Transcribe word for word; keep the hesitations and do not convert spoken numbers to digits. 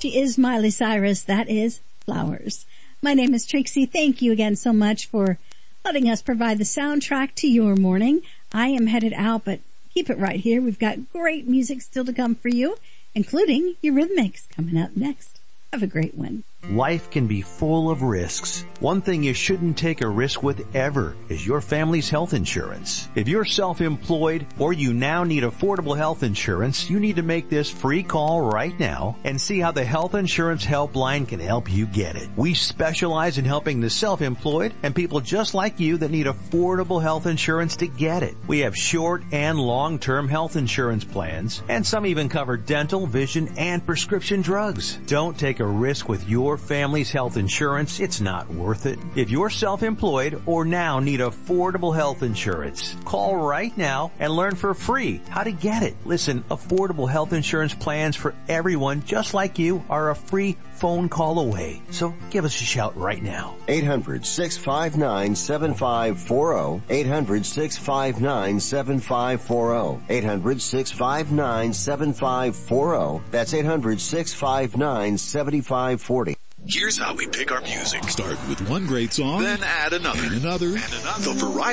She is Miley Cyrus. That is Flowers. My name is Trixie. Thank you again so much for letting us provide the soundtrack to your morning. I am headed out, but keep it right here. We've got great music still to come for you, including Eurythmics coming up next. Have a great one. Life can be full of risks. One thing you shouldn't take a risk with ever is your family's health insurance. If you're self-employed or you now need affordable health insurance, you need to make this free call right now and see how the Health Insurance Helpline can help you get it. We specialize in helping the self-employed and people just like you that need affordable health insurance to get it. We have short and long-term health insurance plans, and some even cover dental, vision, and prescription drugs. Don't take a risk with your family's health insurance. It's not worth it. If you're self-employed or now need affordable health insurance, call right now and learn for free how to get it. Listen, affordable health insurance plans for everyone just like you are a free phone call away. So give us a shout right now. eight hundred, six five nine, seven five four zero. eight hundred, six five nine, seven five four zero. eight hundred, six five nine, seven five four zero. That's eight hundred, six five nine, seven five four zero. Here's how we pick our music. Start with one great song, Then add another. and another. And another. The variety